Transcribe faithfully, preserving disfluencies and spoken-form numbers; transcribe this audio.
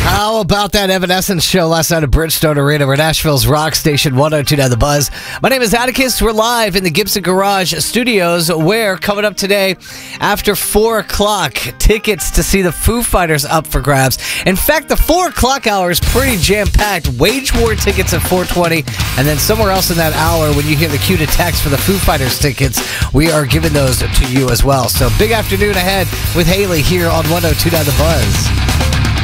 How about that Evanescence show last night at Bridgestone Arena, where Nashville's rock station one oh two point nine The Buzz. My name is Atticus. We're live in the Gibson Garage Studios, where coming up today after four o'clock, tickets to see the Foo Fighters up for grabs. In fact, the four o'clock hour is pretty jam-packed. Wage War tickets at four twenty, and then somewhere else in that hour, when you hear the cue to text for the Foo Fighters tickets, we are giving those to you as well. So big afternoon ahead with Haley here on one oh two point nine The Buzz.